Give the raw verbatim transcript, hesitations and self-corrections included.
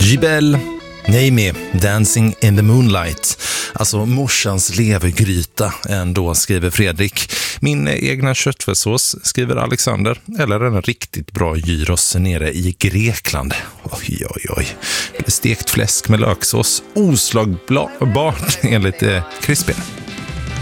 Gibel, Naimi, Dancing in the Moonlight. Alltså morsans levergryta ändå, skriver Fredrik. Min egna köttfärssås, skriver Alexander. Eller en riktigt bra gyros nere i Grekland. Oj, oj, oj. Stekt fläsk med löksås. Oslagbart enligt eh, Crispin.